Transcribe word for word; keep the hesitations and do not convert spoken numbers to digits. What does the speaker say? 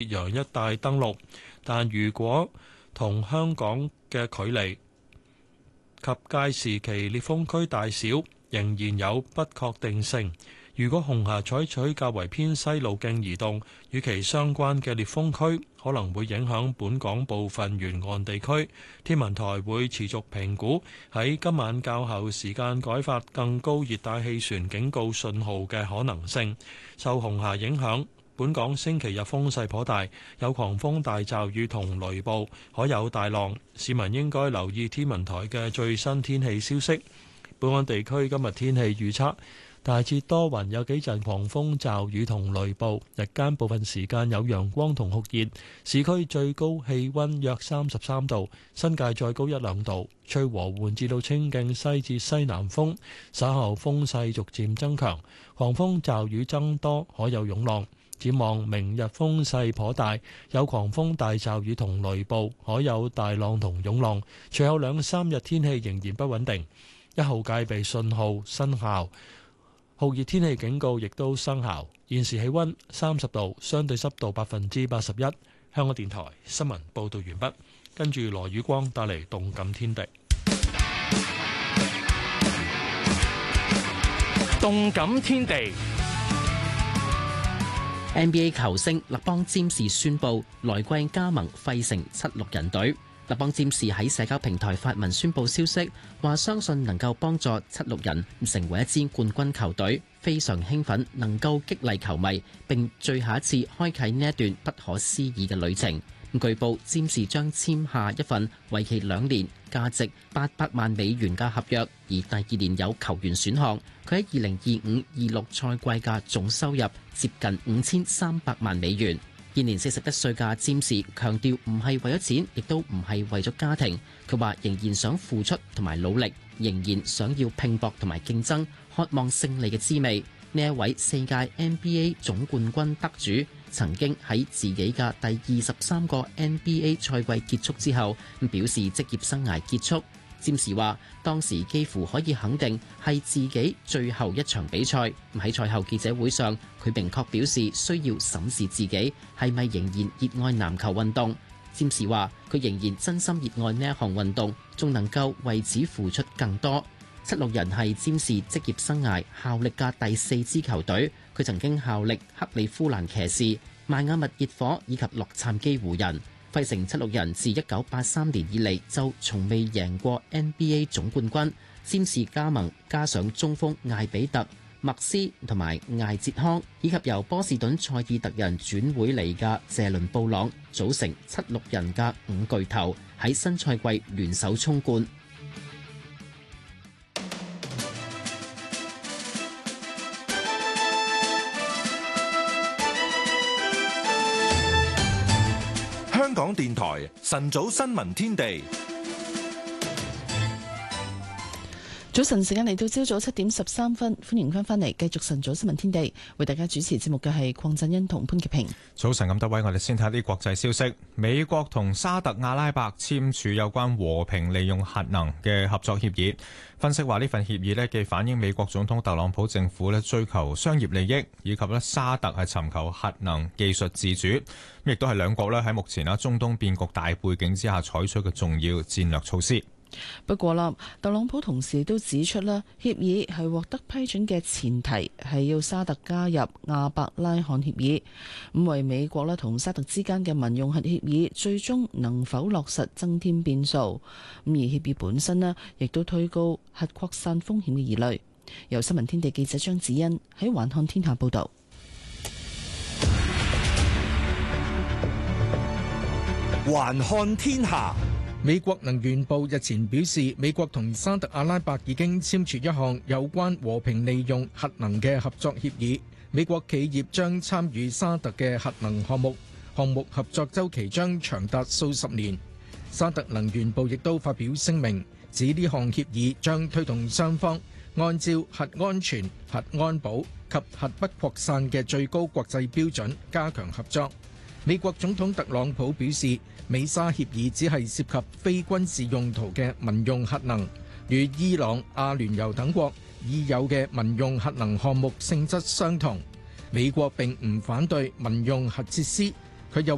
洋一帶登陸，但如果同香港嘅距離及屆時其烈風區大小仍然有不確定性。如果紅霞採取較為偏西路徑移動，與其相關嘅烈風區可能會影響本港部分沿岸地區。天文台會持續評估喺今晚較後時間改發更高熱帶氣旋警告信號嘅可能性。受紅霞影響，本港星期日風勢頗大，有狂風大驟雨同雷暴，可有大浪。市民應該留意天文台嘅最新天氣消息。本港地區今日天氣預測，大致多雲，有幾陣狂風驟雨同雷暴，日間部分時間有陽光同酷熱，市區最高氣溫約三十三度，新界再高一兩度，吹和緩至到清勁西至西南風，稍後風勢逐漸增強，狂風驟雨增多，可有湧浪。展望明日風勢頗大，有狂風大驟雨同雷暴，可有大浪同湧浪。隨後兩三日天氣仍然不穩定，一號戒備信號生效，酷熱天氣警告亦都生效。現時氣溫三十度，相對濕度百分之八十一。香港電台新聞報道完畢，跟住羅宇光帶嚟動感天地。 動感天地。 N B A 球星勒邦詹士宣布來季加盟費城七六人隊。勒邦詹士喺社交平台發文宣布消息，話相信能夠幫助七六人成為一支冠軍球隊，非常興奮能夠激勵球迷，並最後一次開啟呢一段不可思議嘅旅程。據報，詹士將簽下一份為期兩年、價值八百萬美元嘅合約，而第二年有球員選項。佢喺二零二五二六賽季嘅總收入接近五千三百萬美元。現年四十一歲嘅詹士強調，唔係為咗錢，亦都唔係為咗家庭。佢話仍然想付出同埋努力，仍然想要拼搏同埋競爭，渴望勝利嘅滋味。呢一位四屆 N B A 總冠軍得主，曾經喺自己嘅第二十三個 N B A 賽季結束之後，表示職業生涯結束。詹士話當時幾乎可以肯定係自己最後一場比賽。喺賽後記者會上，佢明確表示需要審視自己係咪仍然熱愛籃球運動。詹士話佢仍然真心熱愛呢一項運動，仲能夠為此付出更多。七六人係詹士職業生涯效力嘅第四支球隊，佢曾經效力克利夫蘭騎士、邁阿密熱火以及洛杉磯湖人。費城七六人自一九八三年以嚟就從未贏過 N B A 總冠軍。詹士加盟，加上中鋒艾比特、麥斯同埋艾哲康，以及由波士頓賽爾特人轉會嚟嘅謝倫布朗，組成七六人嘅五巨頭，喺新賽季聯手衝冠。 香港電台晨早新聞天地， 早晨時間嚟到朝早七點十三分，歡迎翻返嚟繼續晨早新聞天地，為大家主持節目嘅係鄺振欣同潘潔平。 早晨咁多位，我哋先睇啲國際消息。美國同沙特阿拉伯簽署有關和平利用核能嘅合作協議。分析話呢份協議呢，既反映美國總統特朗普政府呢追求商業利益，以及呢沙特係尋求核能技術自主，亦都係兩國呢喺目前啊中東變局大背景之下採取嘅重要戰略措施。 不過啦，特朗普同時都指出啦，協議係獲得批准嘅前提係要沙特加入亞伯拉罕協議，咁為美國啦同沙特之間嘅民用核協議最終能否落實增添變數。咁而協議本身咧，亦都推高核擴散風險嘅疑慮。由新聞天地記者張子欣喺環看天下報道。 環看天下。美國能源部日前表示，美國同沙特阿拉伯已經簽署一項有關和平利用核能嘅合作協議，美國企業將參與沙特嘅核能項目，項目合作週期將長達數十年。沙特能源部亦都發表聲明，指呢項協議將推動雙方按照核安全、核安保及核不擴散嘅最高國際標準加強合作。美國總統特朗普表示，美沙協議只係涉及非軍事用途嘅民用核能，與伊朗、阿聯酋等國已有嘅民用核能項目性質相同。美國並唔反對民用核設施，佢又